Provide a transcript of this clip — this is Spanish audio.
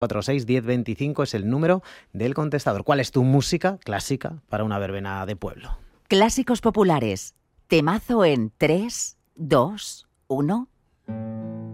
461025 es el número del contestador. ¿Cuál es tu música clásica para una verbena de pueblo? Clásicos populares. Temazo en 3, 2, 1...